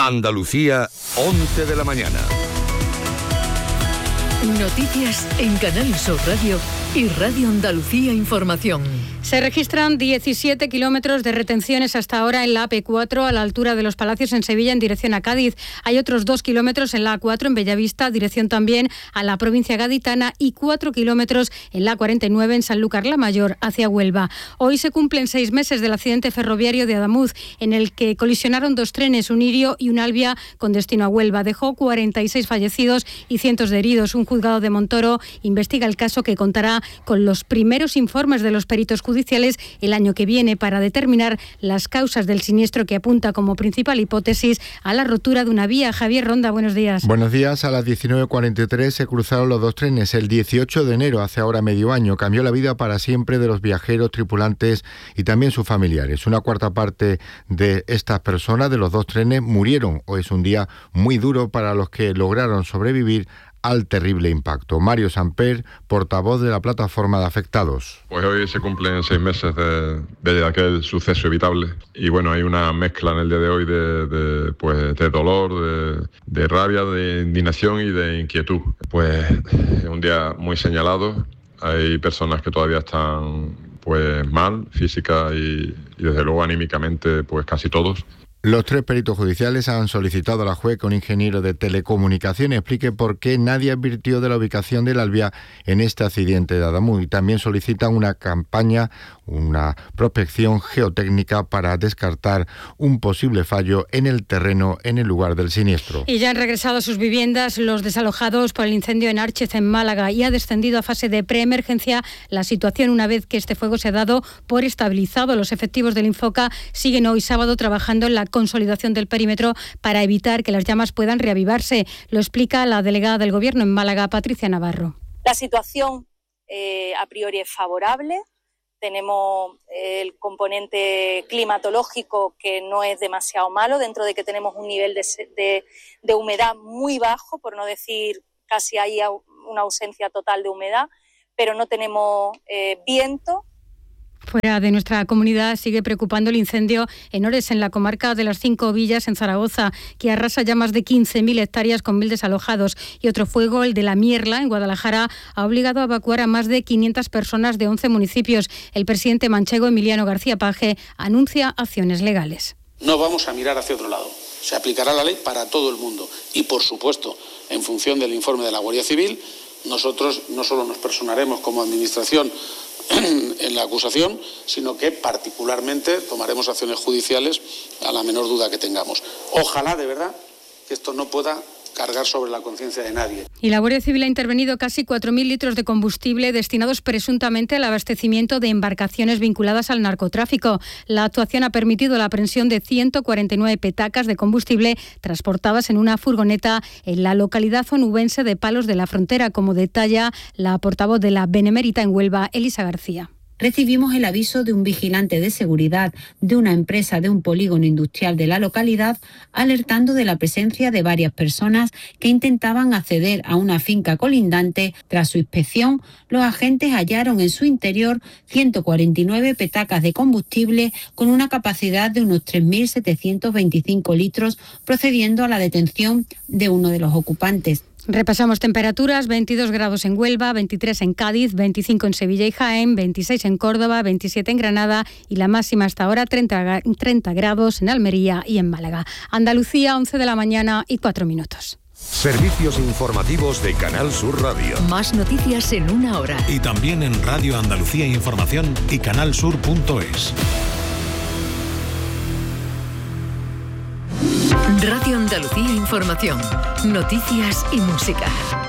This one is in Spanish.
Andalucía, 11 de la mañana. Noticias en Canal Sur Radio y Radio Andalucía Información. Se registran 17 kilómetros de retenciones hasta ahora en la AP4 a la altura de los Palacios en Sevilla en dirección a Cádiz. Hay otros 2 kilómetros en la A4 en Bellavista, dirección también a la provincia gaditana, y 4 kilómetros en la A49 en Sanlúcar la Mayor hacia Huelva. Hoy se cumplen 6 meses del accidente ferroviario de Adamuz, en el que colisionaron 2 trenes, un Irio y un Albia, con destino a Huelva. Dejó 46 fallecidos y cientos de heridos. Un juzgado de Montoro investiga el caso, que contará con los primeros informes de los peritos judiciales el año que viene para determinar las causas del siniestro, que apunta como principal hipótesis a la rotura de una vía. Javier Ronda, buenos días. Buenos días. A las 19:43 se cruzaron los 2 trenes. El 18 de enero, hace ahora medio año, cambió la vida para siempre de los viajeros, tripulantes y también sus familiares. Una cuarta parte de estas personas de los 2 trenes murieron. Hoy es un día muy duro para los que lograron sobrevivir al terrible impacto. Mario Samper, portavoz de la plataforma de afectados. Pues hoy se cumplen 6 meses de aquel suceso evitable, y bueno, hay una mezcla en el día de hoy de dolor, de rabia, de indignación y de inquietud. Pues es un día muy señalado. Hay personas que todavía están pues mal, física y desde luego anímicamente, pues casi todos. Los 3 peritos judiciales han solicitado a la juez que un ingeniero de telecomunicaciones explique por qué nadie advirtió de la ubicación del Albia en este accidente de Adamuz, y también solicitan una campaña, una prospección geotécnica para descartar un posible fallo en el terreno en el lugar del siniestro. Y ya han regresado a sus viviendas los desalojados por el incendio en Árchez, en Málaga, y ha descendido a fase de preemergencia la situación una vez que este fuego se ha dado por estabilizado. Los efectivos del Infoca siguen hoy sábado trabajando en la consolidación del perímetro para evitar que las llamas puedan reavivarse. Lo explica la delegada del Gobierno en Málaga, Patricia Navarro. La situación a priori es favorable. Tenemos el componente climatológico, que no es demasiado malo, dentro de que tenemos un nivel de humedad muy bajo, por no decir casi hay una ausencia total de humedad, pero no tenemos viento. Fuera de nuestra comunidad sigue preocupando el incendio en Ores, en la comarca de las 5 Villas, en Zaragoza, que arrasa ya más de 15.000 hectáreas con 1.000 desalojados. Y otro fuego, el de La Mierla, en Guadalajara, ha obligado a evacuar a más de 500 personas de 11 municipios. El presidente manchego, Emiliano García Paje, anuncia acciones legales. No vamos a mirar hacia otro lado. Se aplicará la ley para todo el mundo. Y, por supuesto, en función del informe de la Guardia Civil, nosotros no solo nos personaremos como Administración en la acusación, sino que particularmente tomaremos acciones judiciales a la menor duda que tengamos. Ojalá, de verdad, que esto no pueda cargar sobre la conciencia de nadie. Y la Guardia Civil ha intervenido casi 4.000 litros de combustible destinados presuntamente al abastecimiento de embarcaciones vinculadas al narcotráfico. La actuación ha permitido la aprehensión de 149 petacas de combustible transportadas en una furgoneta en la localidad onubense de Palos de la Frontera, como detalla la portavoz de la Benemérita en Huelva, Elisa García. Recibimos el aviso de un vigilante de seguridad de una empresa de un polígono industrial de la localidad, alertando de la presencia de varias personas que intentaban acceder a una finca colindante. Tras su inspección, los agentes hallaron en su interior 149 petacas de combustible con una capacidad de unos 3.725 litros, procediendo a la detención de uno de los ocupantes. Repasamos temperaturas: 22 grados en Huelva, 23 en Cádiz, 25 en Sevilla y Jaén, 26 en Córdoba, 27 en Granada y la máxima hasta ahora 30 grados en Almería y en Málaga. Andalucía, 11 de la mañana y 4 minutos. Servicios informativos de Canal Sur Radio. Más noticias en una hora. Y también en Radio Andalucía Información y canalsur.es. Radio Andalucía Información. Noticias y música.